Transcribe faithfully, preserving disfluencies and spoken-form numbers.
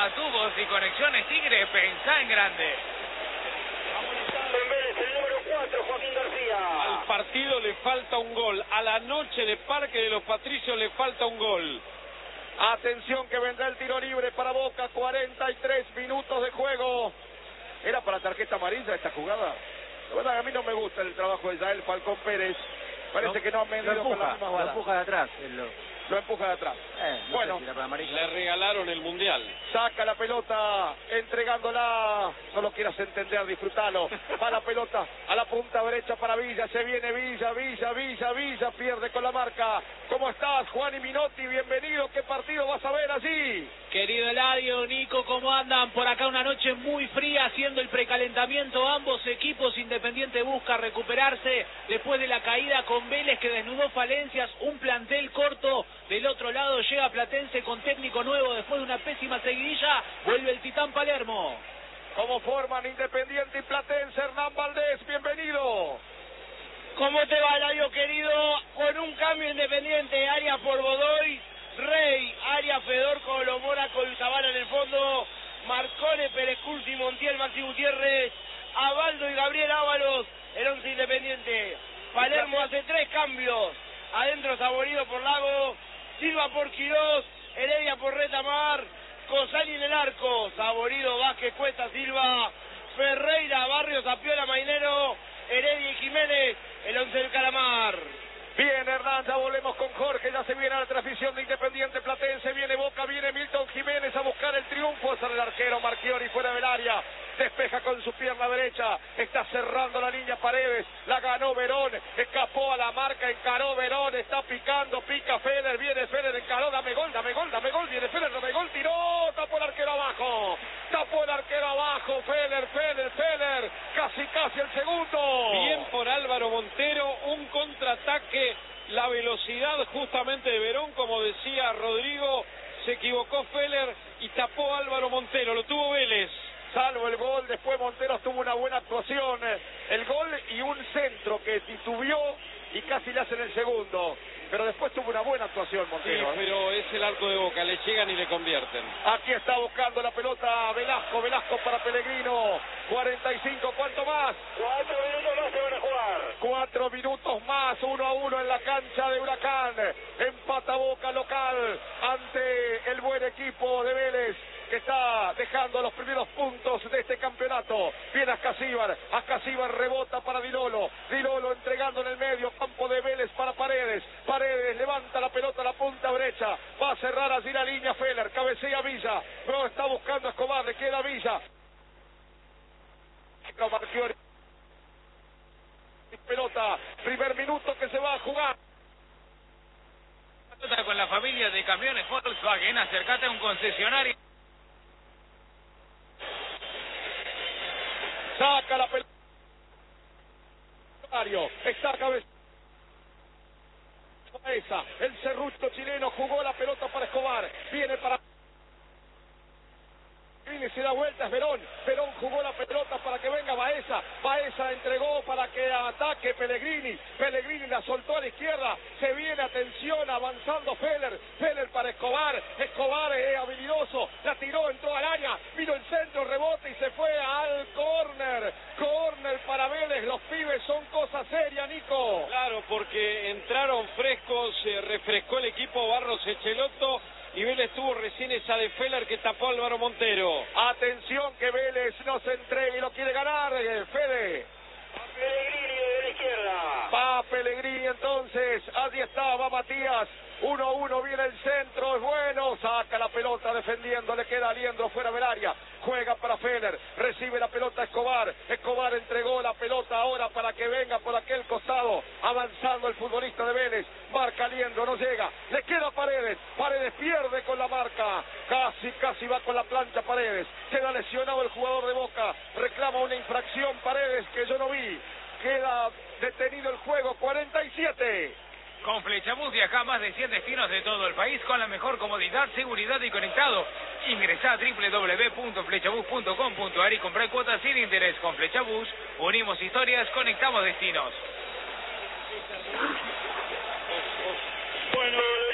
tubos y conexiones Tigre, pensá en grande. En Vélez, el número cuatro, Joaquín García. Al partido le falta un gol. A la noche de Parque de los Patricios le falta un gol. Atención que vendrá el tiro libre para Boca, cuarenta y tres minutos de juego. ¿Era para tarjeta amarilla esta jugada? La verdad que a mí no me gusta el trabajo de Yael Falcón Pérez. Parece no, que no ha medido con las mismas balas. Lo empuja de atrás. Lo... Lo empuja de atrás. Eh, no bueno, sé si para le regalaron el Mundial. Saca la pelota, entregándola. No lo quieras entender, disfrutalo. Va la pelota a la punta derecha para Villa. Se viene Villa, Villa, Villa, Villa. Pierde con la marca. ¿Cómo estás, Juan y Minotti? Bienvenido. ¿Qué partido vas a ver allí? Querido Eladio, Nico, ¿cómo andan? Por acá una noche muy fría, haciendo el precalentamiento ambos equipos. Independiente busca recuperarse después de la caída con Vélez, que desnudó falencias, un plantel corto. Del otro lado llega Platense con técnico nuevo después de una pésima seguidilla. Vuelve el Titán Palermo. ¿Cómo forman Independiente y Platense? Hernán Valdés, bienvenido. ¿Cómo te va, Eladio, querido? Con un cambio Independiente, Arias por Godoy, Rey, Arias, Fedor, Colomora, Colzabala en el fondo, Marcone, Pérez Cursi, Montiel, Maxi Gutiérrez, Abaldo y Gabriel Ábalos, el once Independiente. Palermo hace tres cambios, adentro Saborido por Lago, Silva por Quirós, Heredia por Retamar, Cosali en el arco, Saborido, Vázquez, Cuesta, Silva, Ferreira, Barrios, Apiola, Mainero, Heredia y Jiménez, el once del Calamar. Bien, Hernán, ya volvemos con Jorge, ya se viene a la transmisión de Independiente Platense, viene Boca, viene Milton Jiménez a buscar el triunfo, es el arquero Marchiori fuera del área, despeja con su pierna derecha, está cerrando la línea Paredes, la ganó Verón, escapó a la marca, encaró Verón, está picando, pica Feder, viene Feder, encaró, dame gol, dame gol, dame gol, viene Feder, dame gol, tiró, tapó el arquero abajo, tapó el arquero abajo, Feder, Feder, Feder, casi casi el segundo. Bien por Álvaro Montero, un contraataque, la velocidad justamente de Verón, como decía Rodrigo, se equivocó Feller y tapó Álvaro Montero, lo tuvo Vélez. Salvo el gol, después Montero tuvo una buena actuación, el gol y un centro que titubeó y casi le hacen el segundo, pero después tuvo una buena actuación Montero. Sí, pero es el arco de Boca, le llegan y le convierten. Aquí está buscando la pelota Velasco, Velasco para Pellegrino, cuarenta y cinco, ¿cuánto más? Cuatro minutos más se van a jugar. Cuatro minutos más, uno a uno en la cancha de Huracán, empata Boca local ante el buen equipo de Vélez, que está dejando los primeros puntos de este campeonato. Viene Ascasíbar, Ascasíbar rebota para Dilolo, Dilolo entregando en el medio campo de Vélez para Paredes, Paredes levanta la pelota a la punta derecha, va a cerrar allí la línea Feller, cabecea Villa, pero está buscando a Escobar, le queda Villa. Pelota, primer minuto que se va a jugar. Con la familia de camiones Volkswagen, acércate a un concesionario. Saca la pelota. Está cabeza. El serrucho chileno jugó la pelota para Escobar. Viene para... se da vuelta, es Verón, Verón jugó la pelota para que venga Baeza, Baeza entregó para que ataque Pellegrini, Pellegrini la soltó a la izquierda, se viene, atención, avanzando Feller, Feller para Escobar, Escobar es habilidoso, la tiró, entró al área, vino el centro, rebote y se fue al córner, córner para Vélez, los pibes son cosa seria, Nico. Claro, porque entraron frescos, se refrescó el equipo Barros Echeloto, y Vélez tuvo recién esa de Feller que tapó a Álvaro Montero. Atención que Vélez no se entregue y lo quiere ganar, Fede. Pellegrini de la izquierda. Va Pellegrini entonces, allí está, va Matías. uno a uno, viene el centro, es bueno, saca la pelota defendiendo, le queda Aliendro fuera del área, juega para Feller, recibe la pelota Escobar, Escobar entregó la pelota ahora para que venga por aquel costado, avanzando el futbolista de Vélez, marca Aliendro, no llega, le queda Paredes, Paredes pierde con la marca, casi, casi va con la plancha Paredes, queda lesionado el jugador de Boca, reclama una infracción Paredes que yo no vi, queda detenido el juego, cuarenta y siete. Con Flechabús viaja a más de cien destinos de todo el país con la mejor comodidad, seguridad y conectado. Ingresá a doble u doble u doble u punto flechabús punto com punto a r y comprá cuotas sin interés. Con Flechabús unimos historias, conectamos destinos. Bueno,